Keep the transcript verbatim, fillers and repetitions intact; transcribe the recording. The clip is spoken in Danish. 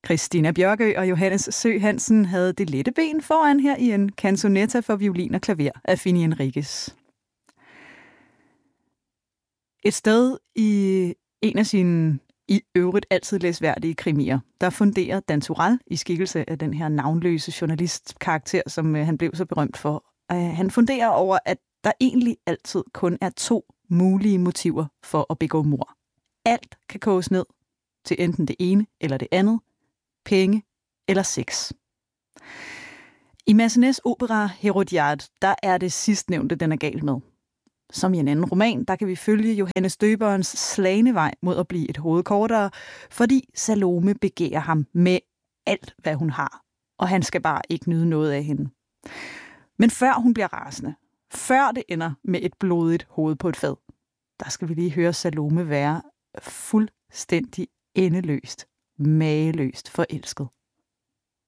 Christina Bjørkø og Johannes Søe Hansen havde det lette ben foran her i en canzonetta for violin og klaver af Fini Enriquez. Et sted i en af sine i øvrigt altid læsværdige krimier, der funderer Dan Turèll i skikkelse af den her navnløse journalistkarakter, som han blev så berømt for. Han funderer over, at der egentlig altid kun er to mulige motiver for at begå mord. Alt kan koges ned til enten det ene eller det andet, penge eller sex. I Massenets opera Hérodiade, der er det sidstnævnte, den er galt med. Som i en anden roman, der kan vi følge Johannes Døberens slagne vej mod at blive et hoved kortere, fordi Salome begærer ham med alt, hvad hun har, og han skal bare ikke nyde noget af hende. Men før hun bliver rasende, før det ender med et blodigt hoved på et fad, der skal vi lige høre Salome være fuldstændig endeløst, mageløst forelsket.